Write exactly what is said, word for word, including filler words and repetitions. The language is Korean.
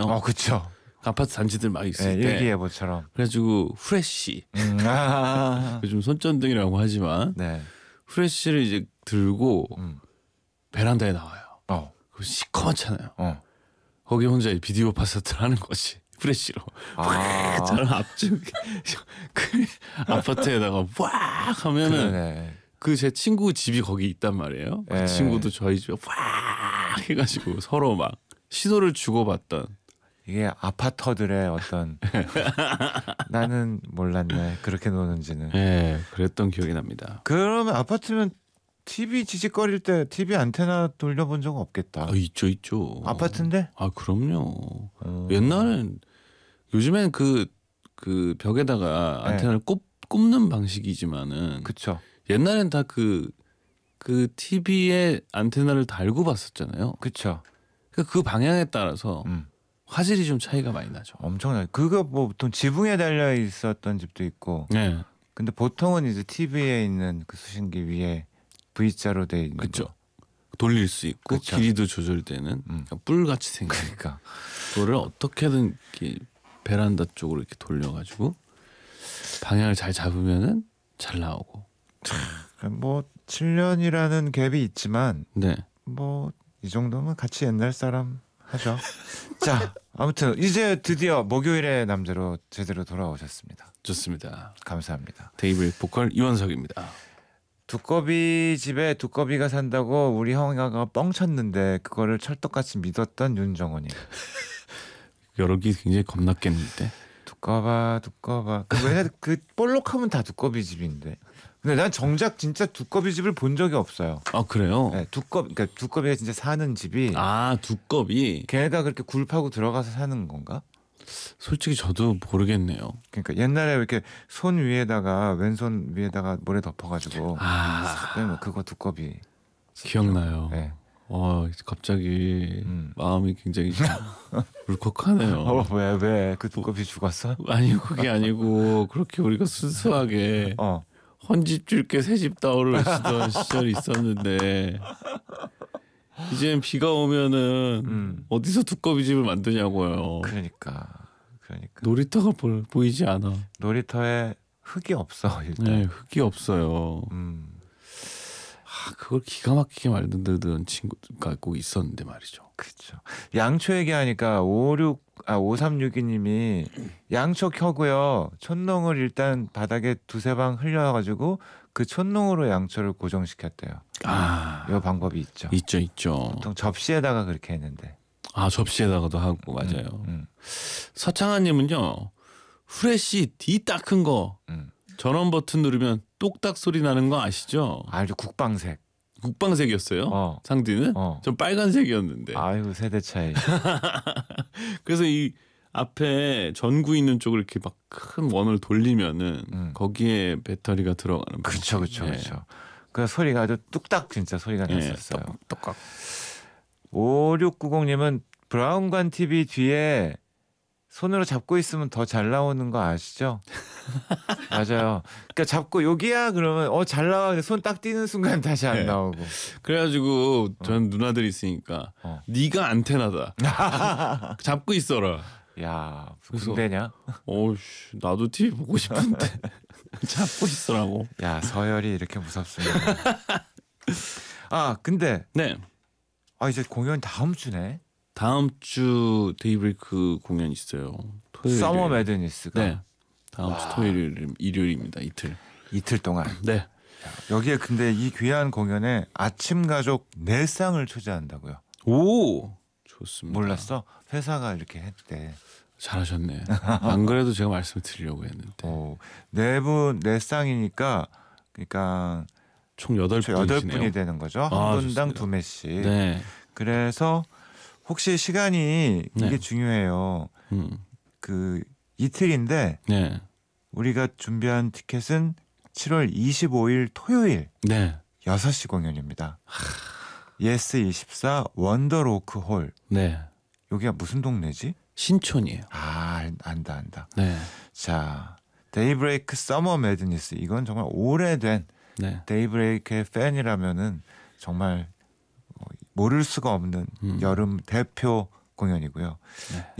있잖아요. 어, 그렇죠. 아파트 단지들 막 있을 네, 때. 일기예보처럼. 그래가지고 후레쉬. 음, 아. 요즘 손전등이라고 하지만 네. 후레쉬를 이제 들고 음. 베란다에 나와요. 어. 그리고 시커멓잖아요. 어. 거기 혼자 비디오 파사트를 하는 거지. 프레쉬로. 아. 저는 앞쪽 그 아파트에다가 왁 하면은 그 제 친구 집이 거기 있단 말이에요. 그 네. 친구도 저희 집에 왁 해가지고 서로 막 신호를 주고받던. 이게 아파터들의 어떤 나는 몰랐네 그렇게 노는지는. 네, 그랬던 기억이 납니다. 그러면 아파트면 티비 지직거릴 때 티비 안테나 돌려본 적은 없겠다. 아, 있죠, 있죠. 아파트인데? 아, 그럼요. 음. 옛날엔 요즘엔 그, 그 벽에다가 네. 안테나를 꼽, 꼽는 방식이지만은 그쵸. 옛날엔 다 그, 그 티비에 안테나를 달고 봤었잖아요. 그쵸. 그, 그 방향에 따라서 음. 화질이 좀 차이가 많이 나죠. 엄청나요. 그거 뭐 보통 지붕에 달려 있었던 집도 있고. 네. 근데 보통은 이제 티비에 있는 그 수신기 위에 V자로 돼 있는 그렇죠. 거. 돌릴 수 있고 그쵸. 길이도 조절되는 음. 그러니까 뿔같이 생긴 그러니까. 그거를 어떻게든 이렇게 베란다 쪽으로 이렇게 돌려가지고 방향을 잘 잡으면은 잘 나오고. 뭐 칠 년이라는 갭이 있지만 네. 뭐 이 정도면 같이 옛날 사람 하죠. 자, 아무튼 이제 드디어 목요일의 남자로 제대로 돌아오셨습니다. 좋습니다. 감사합니다. 데이브레이크 보컬 이원석입니다. 두꺼비 집에 두꺼비가 산다고 우리 형아가 뻥쳤는데 그거를 철떡같이 믿었던 윤정원이. 여러 개 굉장히 겁났겠는데. 두꺼봐 두꺼봐. 그 왜냐 그 볼록하면 다 두꺼비 집인데. 근데 난 정작 진짜 두꺼비 집을 본 적이 없어요. 아, 그래요? 네, 두꺼비 그러니까 두꺼비가 진짜 사는 집이. 아, 두꺼비. 걔네가 그렇게 굴 파고 들어가서 사는 건가? 솔직히 저도 모르겠네요. 그러니까 옛날에 이렇게 손 위에다가 왼손 위에다가 모래 덮어가지고 아, 빼면 그거 두꺼비. 기억나요. 네. 어, 갑자기 음. 마음이 굉장히 울컥하네요. 어, 왜 왜 그 두꺼비 죽었어? 아니, 그게 아니고 그렇게 우리가 순수하게 어. 헌집 줄게 새집 따오를 쓰던 시절이 있었는데 이제는 비가 오면은 음. 어디서 두꺼비 집을 만드냐고요. 그러니까 그러니까 놀이터가 보, 보이지 않아. 놀이터에 흙이 없어 일단. 네, 흙이 없어요. 음. 아, 그걸 기가 막히게 만들던 친구가 꼭 있었는데 말이죠. 그렇죠. 양초 얘기하니까 오육 아 오삼육이 님이 양초 켜고요. 촛농을 일단 바닥에 두세 방 흘려가지고 그 촛농으로 양초를 고정시켰대요. 아, 이 방법이 있죠. 있죠, 있죠. 보통 접시에다가 그렇게 했는데. 아, 접시에다가도 하고 맞아요. 음, 음, 서창아님은요, 후레쉬 D 딱 큰 거 음. 전원 버튼 누르면 똑딱 소리 나는 거 아시죠? 아주 국방색. 국방색이었어요. 어. 상디는? 어. 전 빨간색이었는데. 아이고 세대 차이. 그래서 이 앞에 전구 있는 쪽을 이렇게 막 큰 원을 돌리면은 음. 거기에 배터리가 들어가는. 그렇죠, 그렇죠, 그렇죠. 그 소리가 아주 뚝딱 진짜 소리가 예, 났었어요. 똑똑. 오육구공 님은 브라운관 티비 뒤에 손으로 잡고 있으면 더 잘 나오는 거 아시죠? 맞아요. 그러니까 잡고 여기야 그러면 어 잘 나와. 손 딱 띄는 순간 다시 안 네. 나오고. 그래가지고 전 누나들이 있으니까 어. 네가 안테나다. 잡고 있어라. 야, 그래서- 군대냐? 어우씨, 나도 티비 보고 싶은데 잡고 있어라고. 야, 서열이 이렇게 무섭습니다. 아, 근데 네, 아 이제 공연 다음 주네. 다음 주 데이브레이크 공연 있어요. 토요일. 서머 매드니스가 네, 다음 주 토요일 일요일입니다. 이틀. 이틀 동안. 네. 여기에 근데 이 귀한 공연에 아침 가족 네 쌍을 초대한다고요. 오, 좋습니다. 몰랐어? 회사가 이렇게 했대. 잘하셨네. 안 그래도 제가 말씀을 드리려고 했는데 어, 네 분, 네 쌍이니까 그러니까 총 여덟 저 여덟 분이시네요. 분이 되는 거죠. 한 아, 분당 좋습니다. 두 매씩. 네. 그래서 혹시 시간이 이게 네. 중요해요. 음. 그 이틀인데 네. 우리가 준비한 티켓은 칠월 이십오일 토요일 네. 여섯 시 공연입니다. 예스 이십사 원더로크 홀. 네. 여기가 무슨 동네지? 신촌이에요. 아, 안다 안다. 네. 자, 데이브레이크 서머 매드니스. 이건 정말 오래된 네. 데이브레이크의 팬이라면은 정말 모를 수가 없는 음. 여름 대표 공연이고요. 네.